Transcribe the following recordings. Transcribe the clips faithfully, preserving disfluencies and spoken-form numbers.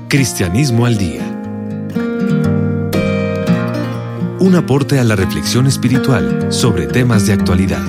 Cristianismo al Día. Un aporte a la reflexión espiritual sobre temas de actualidad.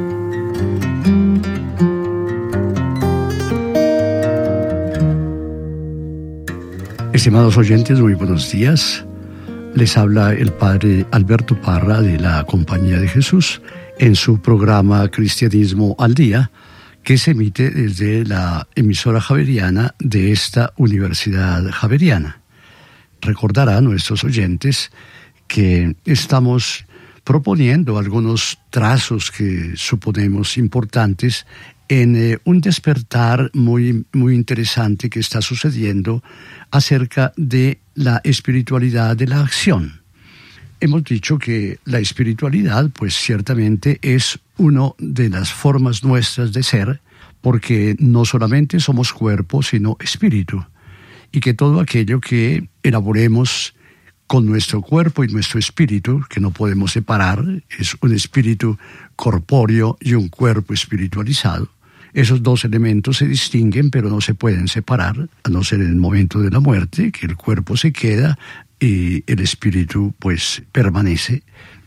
Estimados oyentes, muy buenos días. Les habla el Padre Alberto Parra de la Compañía de Jesús en su programa Cristianismo al Día, que se emite desde la emisora javeriana de esta Universidad Javeriana. Recordará a nuestros oyentes que estamos proponiendo algunos trazos que suponemos importantes en eh, un despertar muy, muy interesante que está sucediendo acerca de la espiritualidad de la acción. Hemos dicho que la espiritualidad, pues ciertamente es una de las formas nuestras de ser, porque no solamente somos cuerpo, sino espíritu, y que todo aquello que elaboremos con nuestro cuerpo y nuestro espíritu, que no podemos separar, es un espíritu corpóreo y un cuerpo espiritualizado. Esos dos elementos se distinguen, pero no se pueden separar, a no ser en el momento de la muerte, que el cuerpo se queda y el espíritu pues permanece,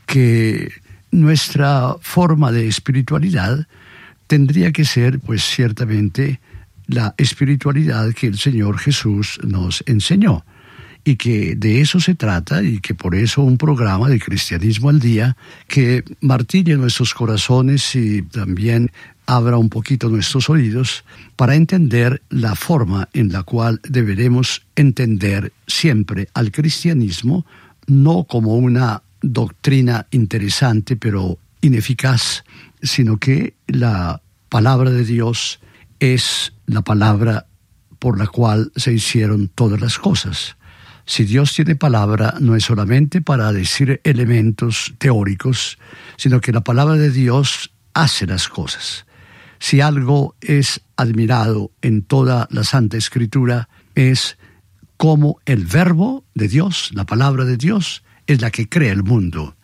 que nuestra forma de espiritualidad tendría que ser pues ciertamente la espiritualidad que el Señor Jesús nos enseñó, y que de eso se trata, y que por eso un programa de Cristianismo al Día que martille nuestros corazones y también abra un poquito nuestros oídos para entender la forma en la cual deberemos entender siempre al cristianismo, no como una doctrina interesante pero ineficaz, sino que la palabra de Dios es la palabra por la cual se hicieron todas las cosas. Si Dios tiene palabra, no es solamente para decir elementos teóricos, sino que la palabra de Dios hace las cosas. Si algo es admirado en toda la Santa Escritura, es cómo el verbo de Dios, la palabra de Dios, es la que crea el mundo.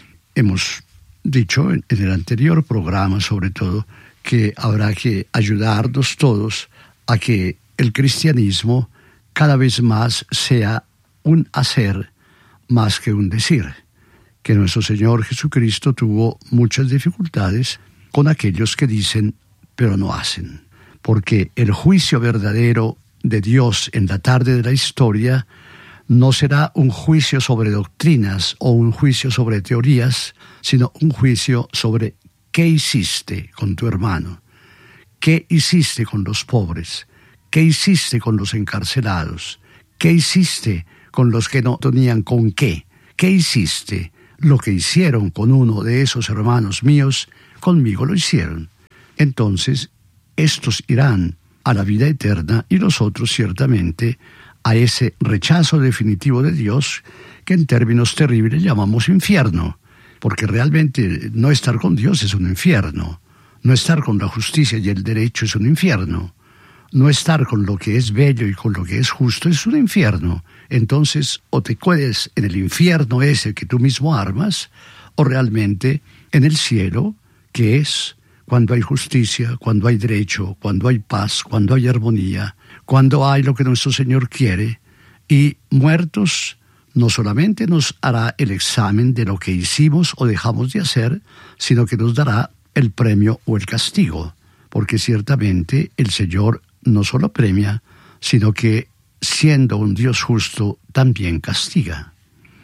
Hemos dicho en el anterior programa, sobre todo, que habrá que ayudarnos todos a que el cristianismo cada vez más sea un hacer más que un decir, que nuestro Señor Jesucristo tuvo muchas dificultades con aquellos que dicen pero no hacen, porque el juicio verdadero de Dios en la tarde de la historia no será un juicio sobre doctrinas o un juicio sobre teorías, sino un juicio sobre qué hiciste con tu hermano, qué hiciste con los pobres, qué hiciste con los encarcelados, qué hiciste con los que no tenían con qué, qué hiciste. Lo que hicieron con uno de esos hermanos míos, conmigo lo hicieron. Entonces, estos irán a la vida eterna y los otros ciertamente a ese rechazo definitivo de Dios que en términos terribles llamamos infierno, porque realmente no estar con Dios es un infierno, no estar con la justicia y el derecho es un infierno, no estar con lo que es bello y con lo que es justo es un infierno. Entonces, o te quedes en el infierno ese que tú mismo armas, o realmente en el cielo, que es cuando hay justicia, cuando hay derecho, cuando hay paz, cuando hay armonía, cuando hay lo que nuestro Señor quiere, y muertos no solamente nos hará el examen de lo que hicimos o dejamos de hacer, sino que nos dará el premio o el castigo, porque ciertamente el Señor no solo premia, sino que siendo un Dios justo también castiga.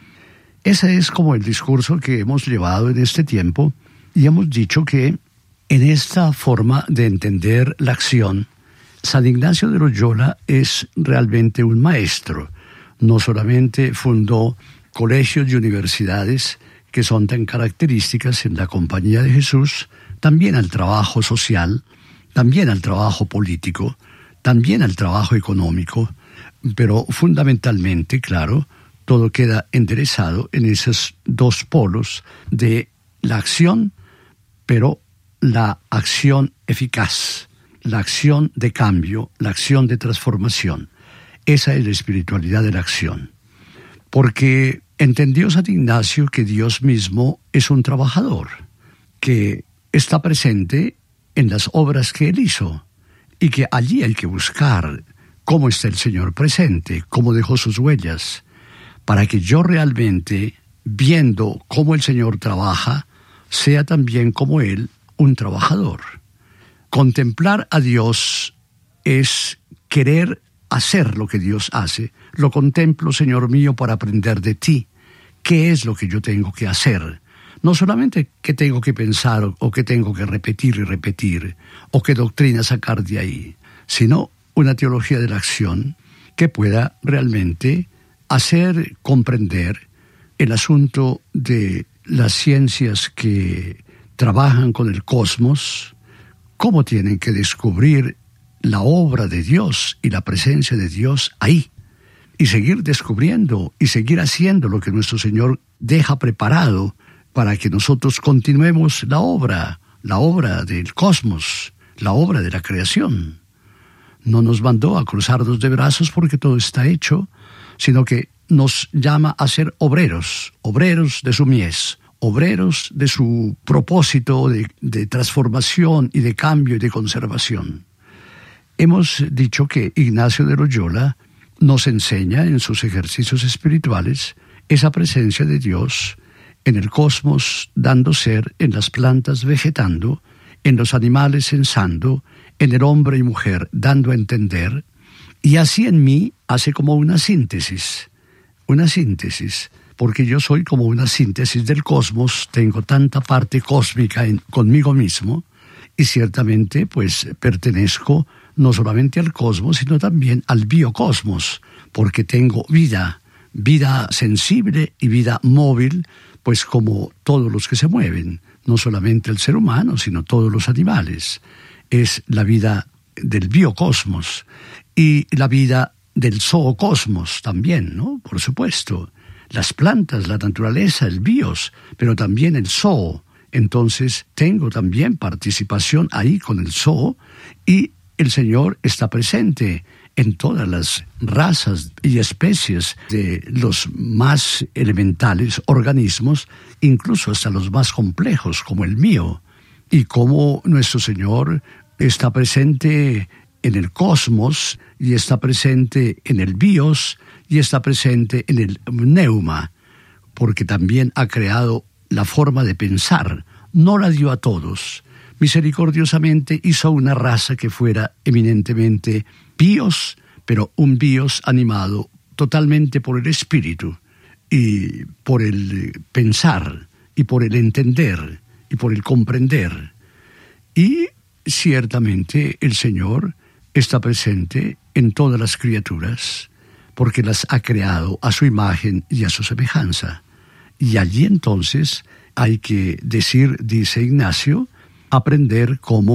Ese es como el discurso que hemos llevado en este tiempo, y hemos dicho que en esta forma de entender la acción, San Ignacio de Loyola es realmente un maestro. No solamente fundó colegios y universidades que son tan características en la Compañía de Jesús, también al trabajo social, también al trabajo político, también al trabajo económico, pero fundamentalmente, claro, todo queda enderezado en esos dos polos de la acción, pero la acción eficaz, la acción de cambio, la acción de transformación. Esa es la espiritualidad de la acción. Porque entendió San Ignacio que Dios mismo es un trabajador, que está presente en las obras que Él hizo, y que allí hay que buscar cómo está el Señor presente, cómo dejó sus huellas, para que yo realmente, viendo cómo el Señor trabaja, sea también como Él un trabajador. Contemplar a Dios es querer hacer lo que Dios hace. Lo contemplo, Señor mío, para aprender de ti. ¿Qué es lo que yo tengo que hacer? No solamente qué tengo que pensar o qué tengo que repetir y repetir, o qué doctrina sacar de ahí, sino una teología de la acción que pueda realmente hacer comprender el asunto de las ciencias que trabajan con el cosmos, cómo tienen que descubrir la obra de Dios y la presencia de Dios ahí, y seguir descubriendo y seguir haciendo lo que nuestro Señor deja preparado para que nosotros continuemos la obra, la obra del cosmos, la obra de la creación. No nos mandó a cruzarnos de brazos porque todo está hecho, sino que nos llama a ser obreros, obreros de su mies, obreros de su propósito de, de transformación y de cambio y de conservación. Hemos dicho que Ignacio de Loyola nos enseña en sus ejercicios espirituales esa presencia de Dios en el cosmos dando ser, en las plantas vegetando, en los animales sensando, en el hombre y mujer dando a entender, y así en mí hace como una síntesis, una síntesis, porque yo soy como una síntesis del cosmos, tengo tanta parte cósmica en, conmigo mismo, y ciertamente pues pertenezco no solamente al cosmos, sino también al biocosmos, porque tengo vida, vida sensible y vida móvil, pues como todos los que se mueven, no solamente el ser humano, sino todos los animales. Es la vida del biocosmos y la vida del zoocosmos también, ¿no? Por supuesto, las plantas, la naturaleza, el bios, pero también el zoo. Entonces tengo también participación ahí con el zoo y el Señor está presente en todas las razas y especies de los más elementales organismos, incluso hasta los más complejos como el mío, y cómo nuestro Señor está presente en el cosmos, y está presente en el bios, y está presente en el neuma, porque también ha creado la forma de pensar, no la dio a todos. Misericordiosamente hizo una raza que fuera eminentemente bios, pero un bios animado totalmente por el espíritu, y por el pensar, y por el entender, y por el comprender. Y ciertamente el Señor está presente en todas las criaturas, porque las ha creado a su imagen y a su semejanza. Y allí entonces hay que decir, dice Ignacio, aprender cómo